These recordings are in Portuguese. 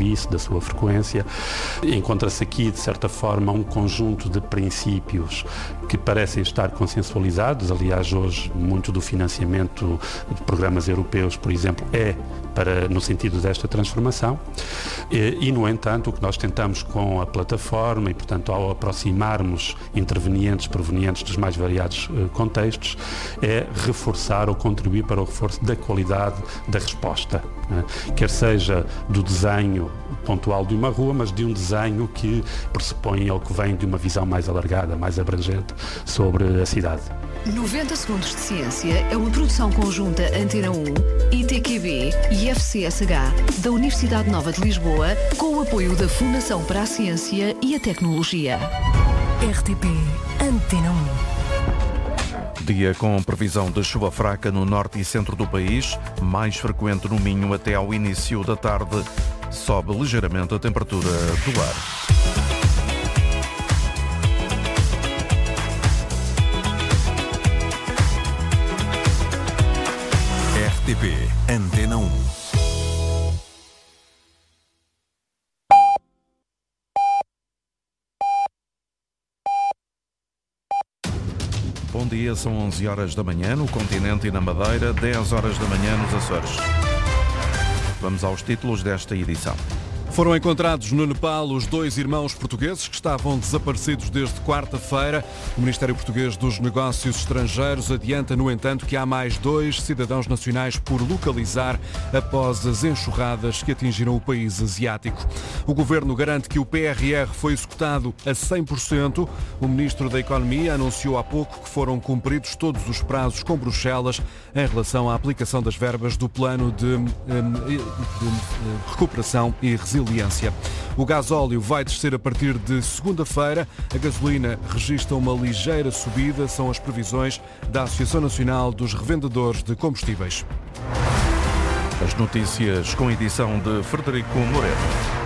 isso, da sua frequência. Encontra-se aqui, de certa forma, um conjunto de princípios que parecem estar consensualizados. Aliás, hoje, muito do financiamento de programas europeus, por exemplo, no sentido desta transformação. E, no entanto, o que nós tentamos com a plataforma e, portanto, ao aproximarmos intervenientes provenientes dos mais variados contextos, é reforçar ou contribuir para o reforço da qualidade da resposta, né? Quer seja do desenho pontual de uma rua, mas de um desenho que pressupõe ou que vem de uma visão mais alargada, mais abrangente sobre a cidade. 90 Segundos de Ciência é uma produção conjunta Antena 1, ITQB e FCSH da Universidade Nova de Lisboa, com o apoio da Fundação para a Ciência e a Tecnologia. RTP Antena 1. Dia com previsão de chuva fraca no norte e centro do país, mais frequente no Minho até ao início da tarde. Sobe ligeiramente a temperatura do ar. RTP Antena 1. Bom dia, são 11 horas da manhã no continente e na Madeira, 10 horas da manhã nos Açores. Vamos aos títulos desta edição. Foram encontrados no Nepal os 2 irmãos portugueses que estavam desaparecidos desde quarta-feira. O Ministério Português dos Negócios Estrangeiros adianta, no entanto, que há mais 2 cidadãos nacionais por localizar após as enxurradas que atingiram o país asiático. O Governo garante que o PRR foi executado a 100%. O Ministro da Economia anunciou há pouco que foram cumpridos todos os prazos com Bruxelas em relação à aplicação das verbas do Plano de Recuperação e Resiliência. O gasóleo vai descer a partir de segunda-feira. A gasolina registra uma ligeira subida, são as previsões da Associação Nacional dos Revendedores de Combustíveis. As notícias com edição de Frederico Moreira.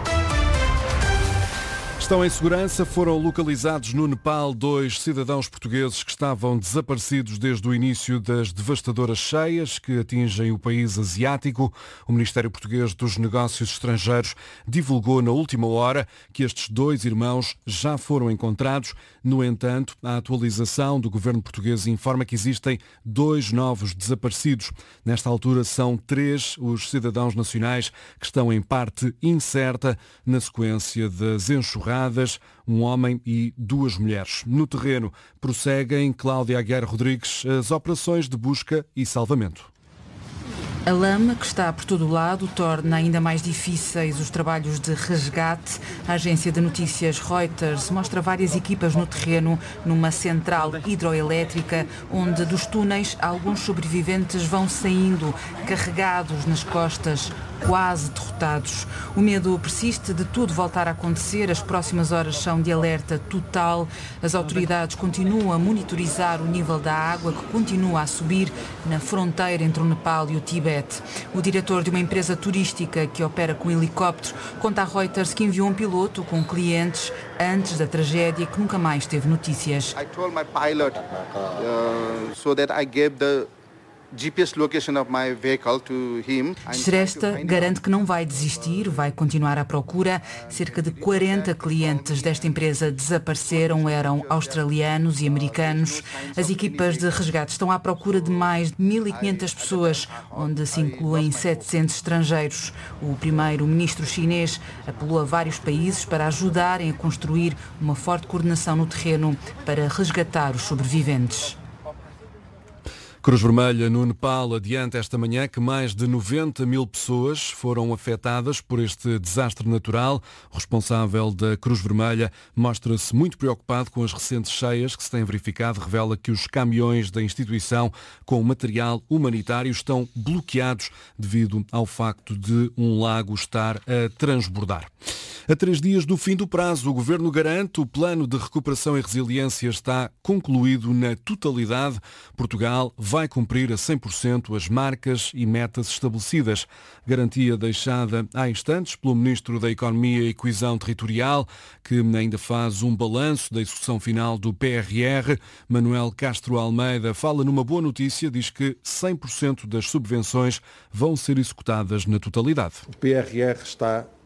Estão em segurança, foram localizados no Nepal 2 cidadãos portugueses que estavam desaparecidos desde o início das devastadoras cheias que atingem o país asiático. O Ministério Português dos Negócios Estrangeiros divulgou na última hora que estes 2 irmãos já foram encontrados. No entanto, a atualização do governo português informa que existem 2 novos desaparecidos. Nesta altura são 3 os cidadãos nacionais que estão em parte incerta na sequência das enxurradas, um homem e 2 mulheres. No terreno prosseguem, Cláudia Aguiar Rodrigues, as operações de busca e salvamento. A lama, que está por todo o lado, torna ainda mais difíceis os trabalhos de resgate. A agência de notícias Reuters mostra várias equipas no terreno, numa central hidroelétrica, onde dos túneis alguns sobreviventes vão saindo, carregados nas costas, quase derrotados. O medo persiste de tudo voltar a acontecer. As próximas horas são de alerta total. As autoridades continuam a monitorizar o nível da água, que continua a subir na fronteira entre o Nepal e o Tibete. O diretor de uma empresa turística que opera com helicóptero conta à Reuters que enviou um piloto com clientes antes da tragédia, que nunca mais teve notícias. I told my pilot so that I gave the GPS location of my vehicle to him. Shrestha garante que não vai desistir, vai continuar à procura. Cerca de 40 clientes desta empresa desapareceram, eram australianos e americanos. As equipas de resgate estão à procura de mais de 1.500 pessoas, onde se incluem 700 estrangeiros. O primeiro-ministro chinês apelou a vários países para ajudarem a construir uma forte coordenação no terreno para resgatar os sobreviventes. Cruz Vermelha no Nepal adianta esta manhã que mais de 90 mil pessoas foram afetadas por este desastre natural. O responsável da Cruz Vermelha mostra-se muito preocupado com as recentes cheias que se têm verificado. Revela que os caminhões da instituição com material humanitário estão bloqueados devido ao facto de um lago estar a transbordar. A 3 dias do fim do prazo, o Governo garante o plano de recuperação e resiliência está concluído na totalidade. Portugal vai cumprir a 100% as marcas e metas estabelecidas. Garantia deixada há instantes pelo Ministro da Economia e Coesão Territorial, que ainda faz um balanço da execução final do PRR. Manuel Castro Almeida fala numa boa notícia, diz que 100% das subvenções vão ser executadas na totalidade. O PRR está